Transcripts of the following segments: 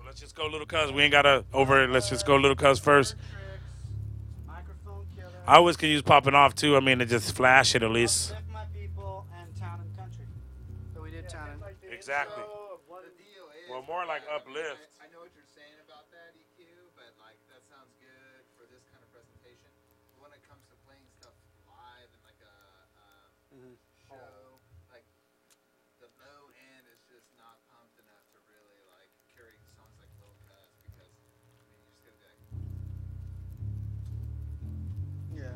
let's just go Little Cuz. We ain't gotta over it. Let's just go Little Cuz first. Microphone killer. I always can use popping off too. I mean, to just flash it at least. Lift my people and town and country. So we did town and Exactly. The deal is, Well, more like uplift. I know what you're saying about that EQ, but like that sounds good for this kind of presentation. But when it comes to playing stuff live and like a show, like the low end is just not pumped enough to really like carry songs like Lil Cuz because I mean you just gotta be like, yeah.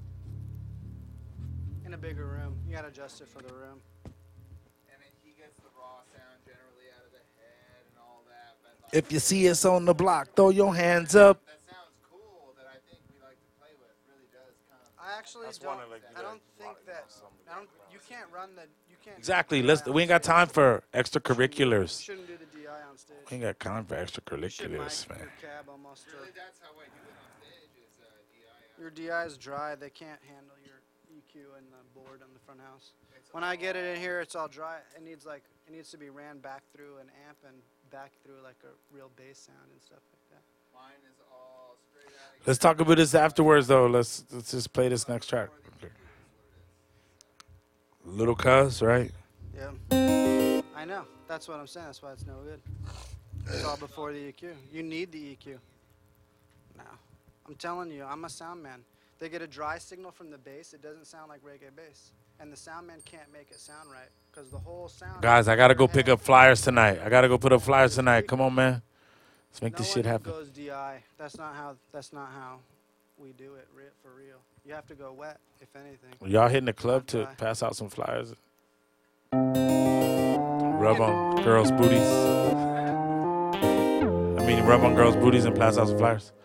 In a bigger room, you gotta adjust it for the room. and then he gets the raw sound generally out of the head and all that. But like, If you see us on the block, throw your hands up. that sounds cool that I think we like to play with really does come. I actually That's one don't. of, like, I don't the- think that. I don't. You can't run the. You can't. Exactly. do Let's. DI on We ain't got stage. time for You extracurriculars. shouldn't do the DI on stage. We ain't got time for You should extracurriculars, mic man. your cab almost. Really, that's how I do it on stage is DI. Your DI is dry. They can't handle your EQ and the board on the front house. When I get it in here, it's all dry. It needs to be ran back through an amp and back through like a real bass sound and stuff like that. Mine is all straight out of Let's talk about this afterwards, though. Let's just play this next track. Little Cuz, right? Yeah. I know. That's what I'm saying. That's why it's no good. It's all before the EQ. You need the EQ. No. I'm telling you, I'm a sound man. They get a dry signal from the bass. It doesn't sound like reggae bass. And the sound man can't make it sound right because the whole sound. Guys, I gotta go pick up flyers tonight. I gotta go put up flyers tonight. Come on, man. Let's make No this shit one happen. goes DI. That's not how we do it for real. You have to go wet, if anything. Y'all hitting the club to pass out some flyers. Rub on girls' booties. I mean, rub on girls' booties and pass out some flyers.